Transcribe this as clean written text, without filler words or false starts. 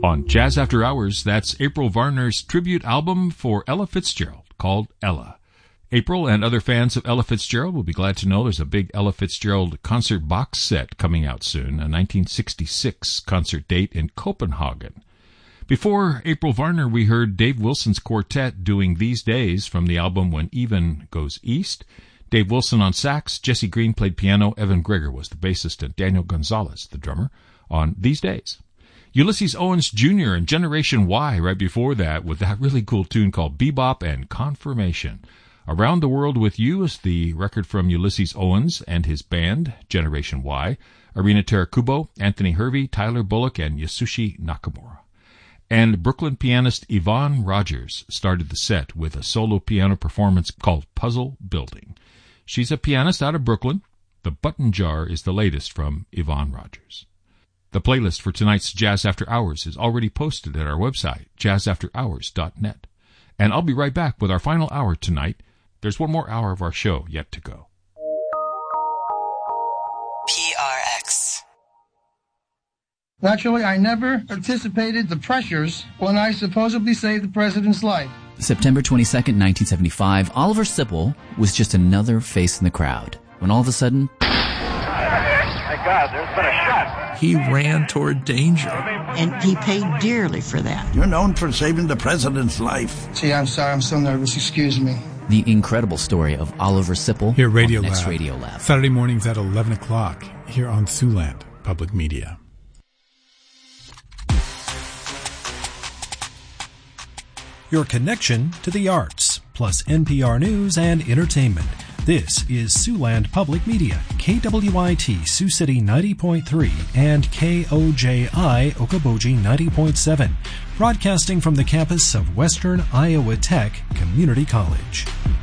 On Jazz After Hours, that's April Varner's tribute album for Ella Fitzgerald called Ella. April and other fans of Ella Fitzgerald will be glad to know there's a big Ella Fitzgerald concert box set coming out soon, a 1966 concert date in Copenhagen. Before April Varner, we heard Dave Wilson's quartet doing These Days from the album When Even Goes East. Dave Wilson on sax, Jesse Green played piano, Evan Gregor was the bassist, and Daniel Gonzalez, the drummer, on These Days. Ulysses Owens Jr. and Generation Y right before that with that really cool tune called Bebop and Confirmation. Around the World with You is the record from Ulysses Owens and his band, Generation Y, Irina Terakubo, Anthony Hervey, Tyler Bullock, and Yasushi Nakamura. And Brooklyn pianist Yvonne Rogers started the set with a solo piano performance called Puzzle Building. She's a pianist out of Brooklyn. The Button Jar is the latest from Yvonne Rogers. The playlist for tonight's Jazz After Hours is already posted at our website, jazzafterhours.net. And I'll be right back with our final hour tonight. There's one more hour of our show yet to go. PRX. Naturally, I never anticipated the pressures when I supposedly saved the president's life. September 22nd, 1975, Oliver Sipple was just another face in the crowd, when all of a sudden... My God, there's been a shot. He ran toward danger. And he paid dearly for that. You're known for saving the president's life. Gee, I'm sorry, I'm so nervous, excuse me. The incredible story of Oliver Sipple here, Radio on Lab. Radio Lab. Saturday mornings at 11 o'clock here on Siouxland Public Media. Your connection to the arts, plus NPR News and entertainment. This is Siouxland Public Media, KWIT Sioux City 90.3 and KOJI Okoboji 90.7, broadcasting from the campus of Western Iowa Tech Community College.